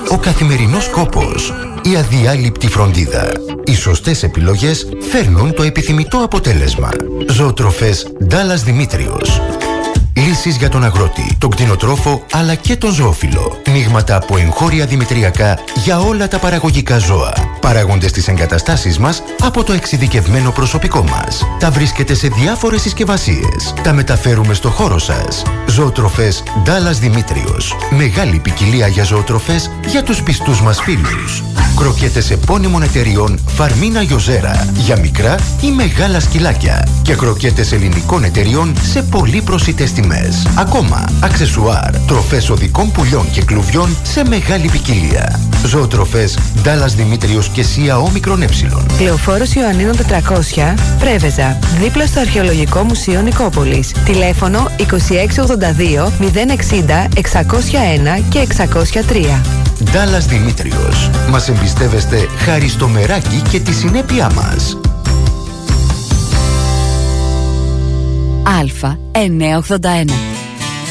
ο καθημερινός κόπος, η αδιάλειπτη φροντίδα. Οι σωστές επιλογές φέρνουν το επιθυμητό αποτέλεσμα. Ζωοτροφές Ντάλλας Δημήτριος. Λύσεις για τον αγρότη, τον κτηνοτρόφο αλλά και τον ζώοφυλο. Μείγματα από εγχώρια δημητριακά για όλα τα παραγωγικά ζώα. Παράγονται στις εγκαταστάσεις μας από το εξειδικευμένο προσωπικό μας. Τα βρίσκετε σε διάφορες συσκευασίες. Τα μεταφέρουμε στο χώρο σας. Ζωοτροφές Ντάλλας Δημήτριος. Μεγάλη ποικιλία για ζωοτροφές για τους πιστούς μας φίλους. Κροκέτες επώνυμων εταιριών Φαρμίνα Γιοζέρα για μικρά ή μεγάλα σκυλάκια. Και κροκέτες ελληνικών εταιριών σε πολύ προσιτές τιμές. Ακόμα, αξεσουάρ, τροφές οδικών πουλιών και κλουβιών σε μεγάλη ποικιλία. Ζωοτροφές Ντάλλας Δημήτριος και ΣΥΑ Όμικρον Ε. Λεωφόρος Ιωαννίνων 400, Πρέβεζα, δίπλα στο Αρχαιολογικό Μουσείο Νικόπολης. Τηλέφωνο 2682 060 601 και 603. Ντάλλας Δημήτριος. Μας εμπιστεύεστε χάρη στο μεράκι και τη συνέπειά μας. Α981.